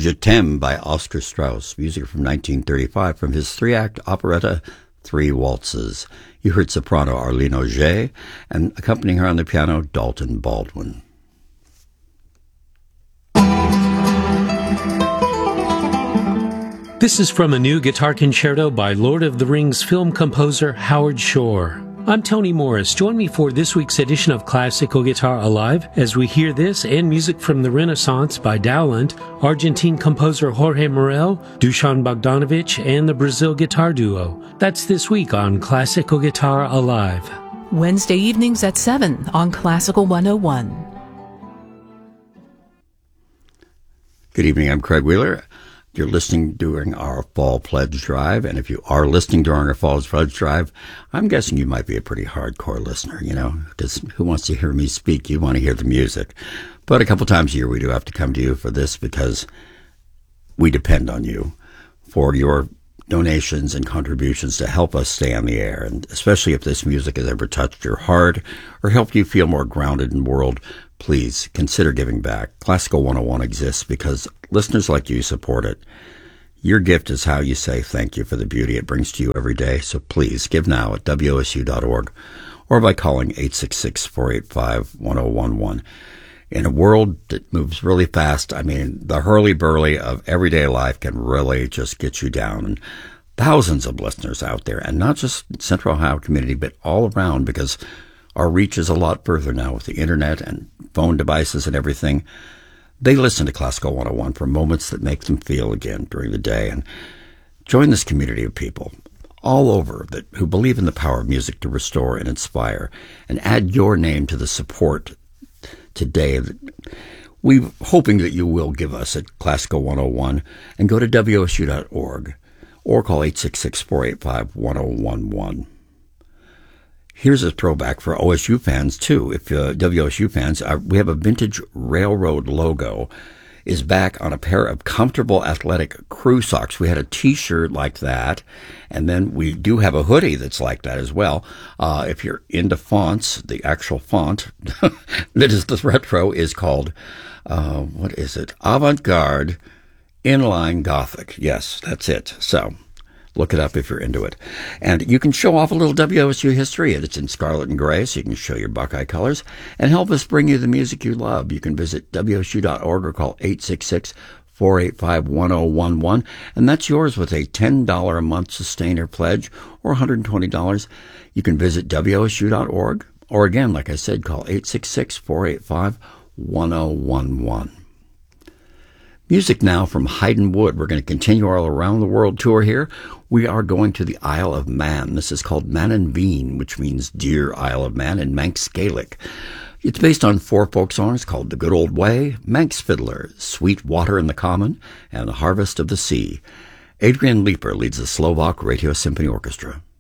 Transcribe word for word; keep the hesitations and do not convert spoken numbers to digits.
Je t'aime by Oscar Strauss, music from nineteen thirty-five from his three-act operetta Three Waltzes. You heard soprano Arlene Auger and accompanying her on the piano, Dalton Baldwin. This is from a new guitar concerto by Lord of the Rings film composer Howard Shore. I'm Tony Morris. Join me for this week's edition of Classical Guitar Alive as we hear this and music from the Renaissance by Dowland, Argentine composer Jorge Morel, Dusan Bogdanovic, and the Brazil Guitar Duo. That's this week on Classical Guitar Alive. Wednesday evenings at seven on Classical one oh one. Good evening, I'm Craig Wheeler. You're listening during our Fall Pledge Drive, and if you are listening during our Fall Pledge Drive, I'm guessing you might be a pretty hardcore listener, you know, because who wants to hear me speak? You want to hear the music. But a couple times a year we do have to come to you for this because we depend on you for your donations and contributions to help us stay on the air, and especially if this music has ever touched your heart or helped you feel more grounded in the world, please consider giving back. Classical one oh one exists because listeners like you support it. Your gift is how you say thank you for the beauty it brings to you every day, so please give now at W O S U dot org or by calling eight six six, four eight five, one oh one one. In a world that moves really fast, I mean, the hurly-burly of everyday life can really just get you down. And thousands of listeners out there, and not just Central Ohio community, but all around, because our reach is a lot further now with the internet and phone devices and everything. They listen to Classical one oh one for moments that make them feel again during the day. And join this community of people all over that who believe in the power of music to restore and inspire, and add your name to the support today. We're hoping that you will give us at Classical one oh one, and go to W O S U dot org or call eight six six, four eight five, one oh one one. Here's a throwback for O S U fans, too. If uh, W O S U fans, uh, we have a vintage railroad logo is back on a pair of comfortable athletic crew socks. We had a T-shirt like that, and then we do have a hoodie that's like that as well. Uh, if you're into fonts, the actual font that is the retro is called, uh, what is it? Avant-Garde Inline Gothic. Yes, that's it. So look it up if you're into it. And you can show off a little W O S U history. It's in scarlet and gray, so you can show your Buckeye colors and help us bring you the music you love. You can visit W O S U dot org or call eight six six, four eight five, one oh one one. And that's yours with a ten dollars a month sustainer pledge or one hundred twenty dollars. You can visit W O S U dot org or, again, like I said, call eight six six, four eight five, one oh one one. Music now from Haydn Wood. We're going to continue our Around the World tour here. We are going to the Isle of Man. This is called Mananveen, which means Dear Isle of Man in Manx Gaelic. It's based on four folk songs called The Good Old Way, Manx Fiddler, Sweet Water in the Common, and The Harvest of the Sea. Adrian Leeper leads the Slovak Radio Symphony Orchestra.